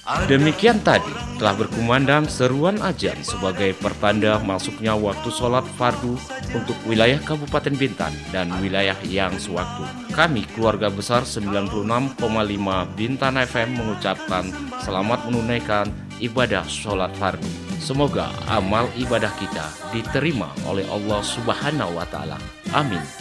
Demikian tadi telah berkumandang seruan azan sebagai pertanda masuknya waktu sholat fardu untuk wilayah Kabupaten Bintan dan wilayah yang sewaktu. Kami keluarga besar 96,5 Bintan FM mengucapkan selamat menunaikan ibadah sholat fardu. Semoga amal ibadah kita diterima oleh Allah Subhanahu wa Ta'ala. Amin.